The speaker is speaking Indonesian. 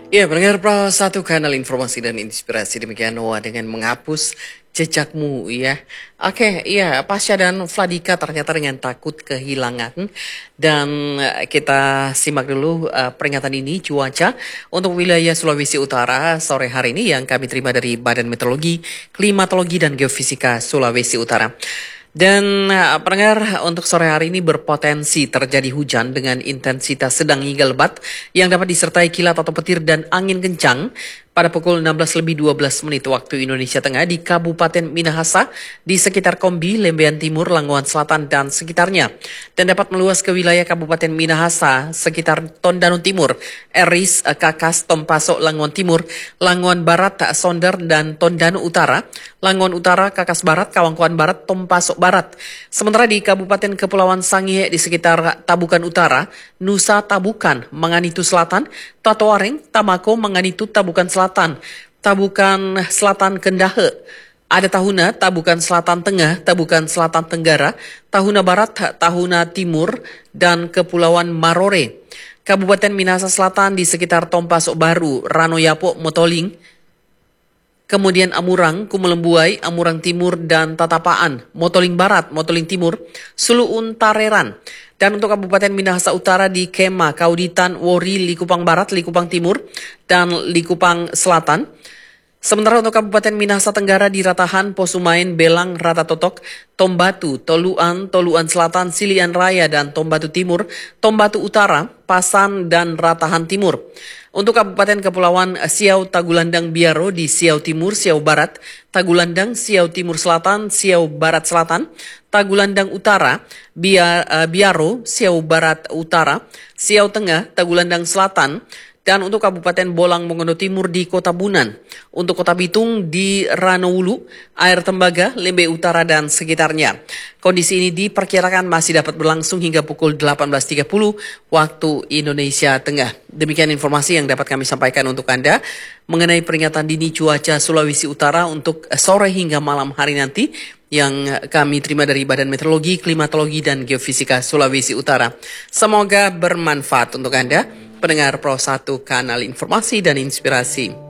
Ya, pendengar Pro satu kanal informasi dan inspirasi demikian Noah dengan menghapus jejakmu ya. Oke, iya Pasha dan Vladika ternyata dengan takut kehilangan dan kita simak dulu peringatan ini cuaca untuk wilayah Sulawesi Utara sore hari ini yang kami terima dari Badan Meteorologi, Klimatologi dan Geofisika Sulawesi Utara. Dan pendengar untuk sore hari ini berpotensi terjadi hujan dengan intensitas sedang hingga lebat yang dapat disertai kilat atau petir dan angin kencang pada pukul 16:12 waktu Indonesia Tengah di Kabupaten Minahasa di sekitar Kombi, Lembean Timur, Langowan Selatan dan sekitarnya. Dan dapat meluas ke wilayah Kabupaten Minahasa sekitar Tondano Timur, Eris, Kakas, Tompaso, Langowan Timur, Langowan Barat, Sonder dan Tondano Utara, Langowan Utara, Kakas Barat, Kawangkuan Barat, Tompaso Barat. Sementara di Kabupaten Kepulauan Sangihe di sekitar Tabukan Utara, Nusa Tabukan, Manganitu Selatan, Tatoareng, Tamako, Manganitu, Tabukan Selatan, Tabukan Selatan Kendahe, ada Tahuna, Tabukan Selatan Tengah, Tabukan Selatan Tenggara, Tahuna Barat, Tahuna Timur, dan Kepulauan Marore. Kabupaten Minahasa Selatan di sekitar Tompaso Baru, Ranoyapo, Motoling, kemudian Amurang, Kumulembuai, Amurang Timur, dan Tatapaan, Motoling Barat, Motoling Timur, Suluun Tareran. Dan untuk Kabupaten Minahasa Utara di Kema, Kauditan, Wori, Likupang Barat, Likupang Timur, dan Likupang Selatan. Sementara untuk Kabupaten Minahasa Tenggara di Ratahan, Posumain, Belang, Ratatotok, Tombatu, Toluan, Toluan Selatan, Silian Raya, dan Tombatu Timur, Tombatu Utara, Pasan, dan Ratahan Timur. Untuk Kabupaten Kepulauan Siau, Tagulandang, Biaro di Siau Timur, Siau Barat, Tagulandang, Siau Timur Selatan, Siau Barat Selatan, Tagulandang Utara, Biaro, Siau Barat Utara, Siau Tengah, Tagulandang Selatan, dan untuk Kabupaten Bolang Mongondo Timur di Kota Bunan. Untuk Kota Bitung di Ranowulu, Air Tembaga, Lembe Utara dan sekitarnya. Kondisi ini diperkirakan masih dapat berlangsung hingga pukul 18.30 waktu Indonesia Tengah. Demikian informasi yang dapat kami sampaikan untuk Anda mengenai peringatan dini cuaca Sulawesi Utara untuk sore hingga malam hari nanti yang kami terima dari Badan Meteorologi, Klimatologi dan Geofisika Sulawesi Utara. Semoga bermanfaat untuk Anda. Pendengar Pro 1 kanal informasi dan inspirasi.